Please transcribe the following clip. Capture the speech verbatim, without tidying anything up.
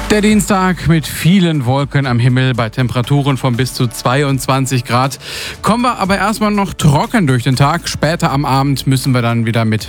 Der Dienstag mit vielen Wolken am Himmel bei Temperaturen von bis zu zweiundzwanzig Grad. Kommen wir aber erstmal noch trocken durch den Tag. Später am Abend müssen wir dann wieder mit